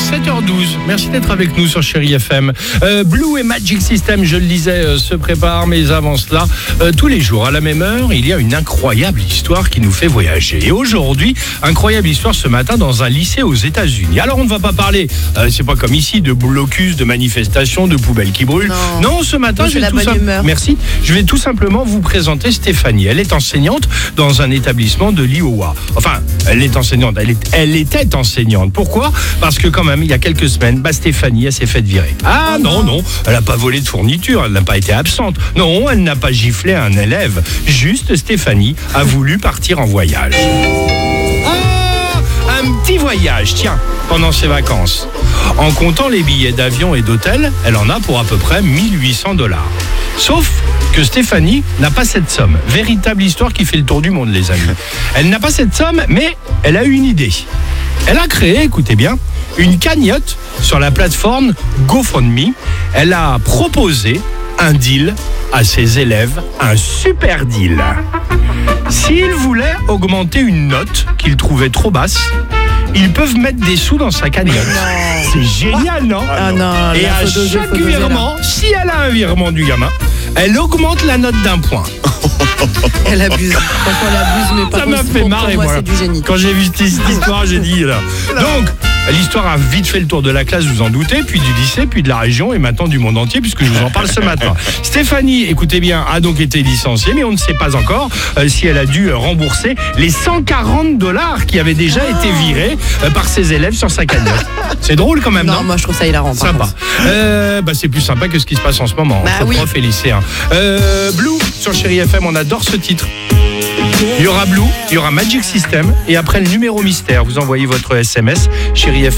7h12, merci d'être avec nous sur Chérie FM. Blue et Magic System, je le disais, se préparent, mais avant cela, tous les jours à la même heure, il y a une incroyable histoire qui nous fait voyager. Et aujourd'hui, incroyable histoire ce matin dans un lycée aux États-Unis. Alors on ne va pas parler, c'est pas comme ici, de blocus, de manifestations, de poubelles qui brûlent. Non, ce matin, je vais tout simplement vous présenter Stéphanie. Elle est enseignante dans un établissement de l'Iowa. Enfin, elle est enseignante, elle était enseignante. Pourquoi ? Parce que quand même, il y a quelques semaines, Stéphanie, elle s'est faite virer. Ah non, elle n'a pas volé de fourniture, elle n'a pas été absente. Non, elle n'a pas giflé un élève. Juste, Stéphanie a voulu partir en voyage. Un petit voyage, tiens, pendant ses vacances. En comptant les billets d'avion et d'hôtel, elle en a pour à peu près 1800 $. Sauf que Stéphanie n'a pas cette somme. Véritable histoire qui fait le tour du monde, les amis. Elle n'a pas cette somme, mais elle a une idée. Elle a créé, écoutez bien, une cagnotte sur la plateforme GoFundMe. Elle a proposé un deal à ses élèves, un super deal. S'ils voulaient augmenter une note qu'ils trouvaient trop basse, ils peuvent mettre des sous dans sa cagnotte. C'est génial, non ? Et à chaque virement, si elle a un virement du gamin, elle augmente la note d'un point. Elle abuse. Franchement, elle abuse, mais pas. Ça m'a fait marrer, moi. C'est du génie. Quand j'ai vu cette histoire, j'ai dit là. Donc, l'histoire a vite fait le tour de la classe, vous en doutez, puis du lycée, puis de la région et maintenant du monde entier, puisque je vous en parle ce matin. Stéphanie, écoutez bien, a donc été licenciée, mais on ne sait pas encore si elle a dû rembourser les 140 $ qui avaient déjà été virés par ses élèves sur sa cagnotte. C'est drôle quand même, non ? Moi je trouve ça hilarant. Sympa. C'est plus sympa que ce qui se passe en ce moment entre profs et lycéens. Blue sur Chérie FM, on adore ce titre. Il y aura Blue, il y aura Magic System et après le numéro mystère, vous envoyez votre SMS Chérie FM.